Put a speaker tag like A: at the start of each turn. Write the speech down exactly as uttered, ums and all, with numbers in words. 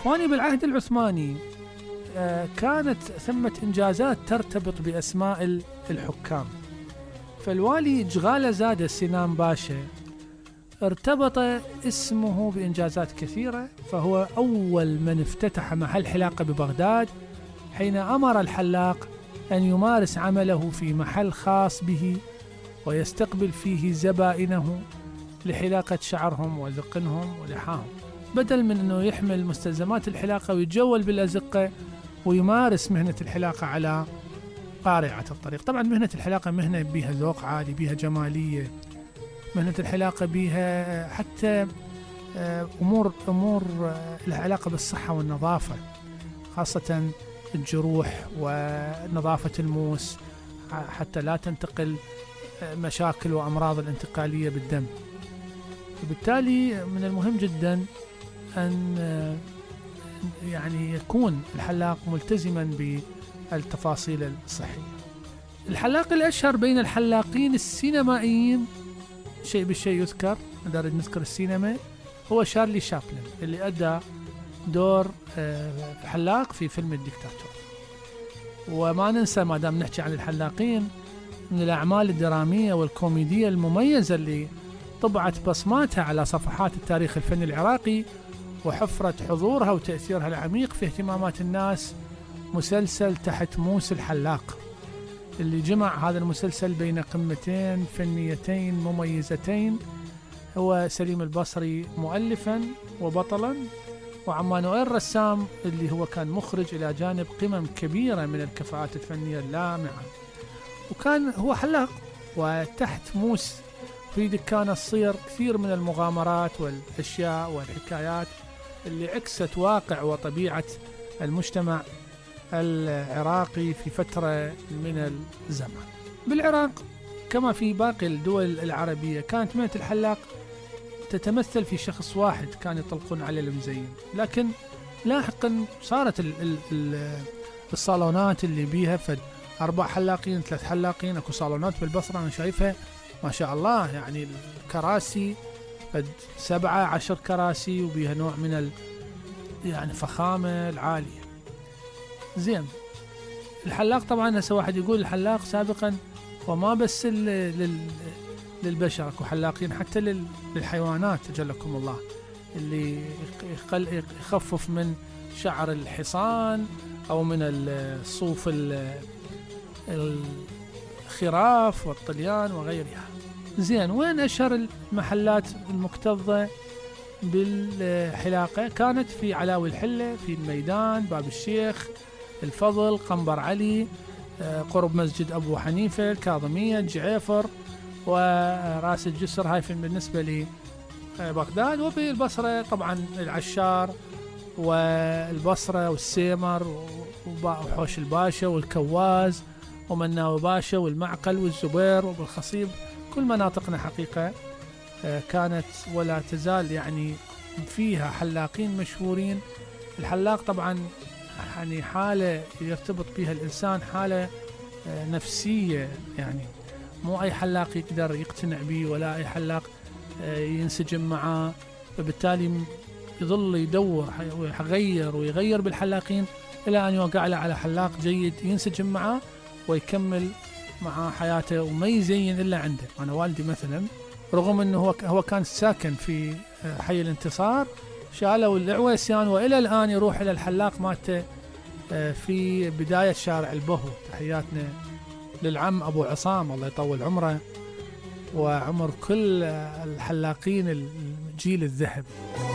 A: إخواني بالعهد العثماني كانت ثمة إنجازات ترتبط بأسماء الحكام. فالوالي جغالة زادة سنان باشا ارتبط اسمه بإنجازات كثيرة، فهو أول من افتتح محل حلاقة ببغداد، حين أمر الحلاق أن يمارس عمله في محل خاص به ويستقبل فيه زبائنه لحلاقة شعرهم وذقنهم ولحاهم، بدل من أنه يحمل مستلزمات الحلاقة ويتجول بالأزقة ويمارس مهنة الحلاقة على قارعة الطريق. طبعا مهنة الحلاقة مهنة بيها ذوق عالي، بيها جمالية، مهنة الحلاقة بيها حتى أمور أمور لها علاقة بالصحة والنظافة، خاصة الجروح ونظافة الموس حتى لا تنتقل مشاكل وأمراض الانتقالية بالدم. وبالتالي من المهم جدا أن يعني يكون الحلاق ملتزما بالتفاصيل الصحية. الحلاق الأشهر بين الحلاقين السينمائيين، شيء بالشيء يذكر، ندرج نذكر السينما، هو شارلي شابلن اللي أدى دور حلاق في فيلم الدكتاتور. وما ننسى ما دام نحكي عن الحلاقين من الأعمال الدرامية والكوميدية المميزة اللي طبعت بصماتها على صفحات التاريخ الفني العراقي وحفرت حضورها وتأثيرها العميق في اهتمامات الناس، مسلسل تحت موس الحلاق، اللي جمع هذا المسلسل بين قمتين فنيتين مميزتين، هو سليم البصري مؤلفا وبطلا، وعمانوئيل رسام اللي هو كان مخرج إلى جانب قمم كبيرة من الكفاءات الفنية اللامعة. وكان هو حلاق، وتحت موس في دكان الصير كثير من المغامرات والأشياء والحكايات اللي عكست واقع وطبيعة المجتمع العراقي في فترة من الزمن. بالعراق كما في باقي الدول العربية كانت مهنة الحلاق تتمثل في شخص واحد كان يطلقون عليه المزين، لكن لاحقا صارت ال ال ال الصالونات اللي بيها فد أربع حلاقين ثلاث حلاقين. أكو صالونات بالبصرة أنا شايفها ما شاء الله، يعني الكراسي فد سبعة عشر كراسي وبيها نوع من ال يعني فخامة العالية. زين، الحلاق طبعا هسه واحد يقول الحلاق سابقا وما بس لل للبشر، اكو حلاقين حتى للحيوانات اجلكم الله، اللي يخفف من شعر الحصان او من الصوف الخراف والطليان وغيرها. زين، وين اشهر المحلات المكتظة بالحلاقة؟ كانت في علاوي الحلة، في الميدان، باب الشيخ، الفضل، قنبر علي، قرب مسجد أبو حنيفة، الكاظمية، الجعيفر، وراس الجسر، هاي بالنسبة لبغداد. وبالبصرة طبعا العشار والبصرة والسيمر وحوش الباشا والكواز ومناوي باشا والمعقل والزبير وبالخصيب. كل مناطقنا حقيقة كانت ولا تزال يعني فيها حلاقين مشهورين. الحلاق طبعا يعني حالة يرتبط بها الإنسان، حالة نفسية، يعني مو أي حلاق يقدر يقتنع به ولا أي حلاق ينسجم معه، فبالتالي يظل يدور ويغير ويغير بالحلاقين إلى أن يوقع له على حلاق جيد ينسجم معه ويكمل مع حياته وما يزين إلا عنده. أنا والدي مثلا رغم أنه هو هو كان ساكن في حي الانتصار، شالوا العويسيان وإلى الآن يروح إلى الحلاق مالته في بداية شارع البهو. تحياتنا للعم أبو عصام الله يطول عمره وعمر كل الحلاقين الجيل الذهبي.